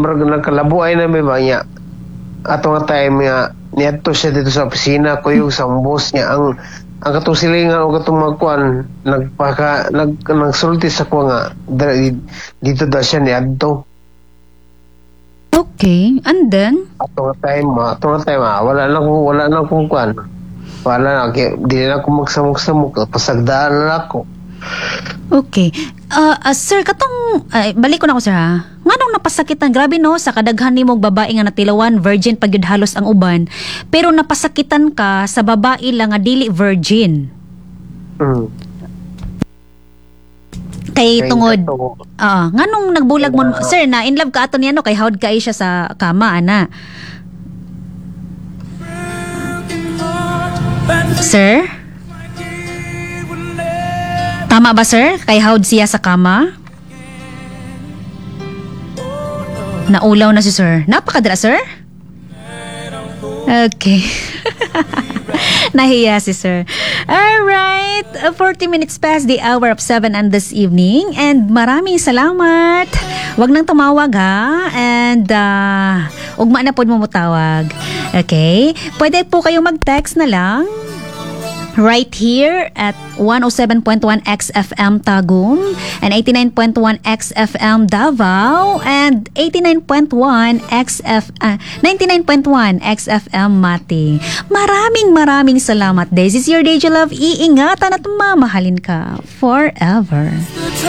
marag nagkalabuay na may banya. Ato nga time nga niadto siya dito sa opisina ko yung sa boss niya ang katong silingan o katong magkuan nagsulti sa ko nga dito daw siya niadto. Okay, and then? Ato nga time wala na akong kuan. Wala na, di na ako magsamok-samok, pasagdaan na ako. Okay. Sir, balik ko na ako, sir, ha? Nga nung napasakitan, grabe no, sa kadaghan ni mong babae nga natilawan, virgin pag yun halos ang uban, pero napasakitan ka sa babae lang nga dili virgin. Kay tungod, nga nung nagbulag mo, sir, na in love ka ato niya, no, kay hawd kay siya sa kama, ana. Sir? Tama ba, sir? Kay hawd siya sa kama? Naulaw na si sir. Napakadra, sir? Okay. Nahiya si sir. Alright. 40 minutes past the hour of 7 and this evening. And maraming salamat. Huwag nang tumawag, ha? And ugma na po mo tawag. Okay? Pwede po kayo mag-text na lang. Right here at 107.1 XFM Tagum and 89.1 XFM Davao and 99.1 XFM Mati. Maraming salamat. This is your Deja Love. Iingatan at mamahalin ka forever.